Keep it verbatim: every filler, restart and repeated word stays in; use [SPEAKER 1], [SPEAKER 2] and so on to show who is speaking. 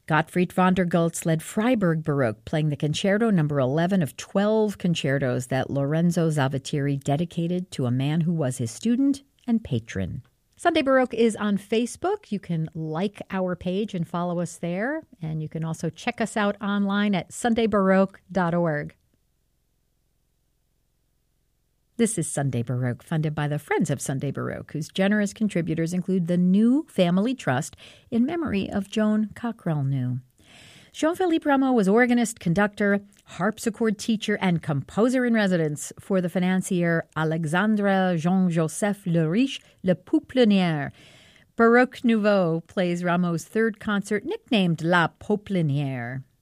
[SPEAKER 1] Gottfried von der Goltz led Freiburg Baroque, playing the Concerto number eleven of twelve concertos that Lorenzo Zavattieri dedicated to a man who was his student and patron. Sunday Baroque is on Facebook. You can like our page and follow us there. And you can also check us out online at sunday baroque dot org. This is Sunday Baroque, funded by the Friends of Sunday Baroque, whose generous contributors include the New Family Trust in memory of Joan Cockrell New. Jean-Philippe Rameau was organist, conductor, harpsichord teacher, and composer in residence for the financier Alexandre Jean-Joseph Le Riche Le Pouplinière. Baroque Nouveau plays Rameau's third concert, nicknamed La Pouplinière.